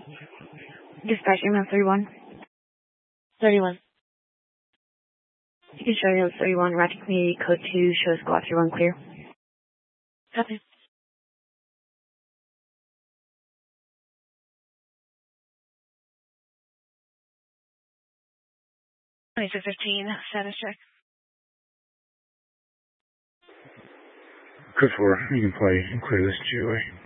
Dispatch email 31. 31. You can show you 31, Roger Community Code 2, show squad 31 clear. Copy. $2615, status check. Code 4, you can play and clear this GOA.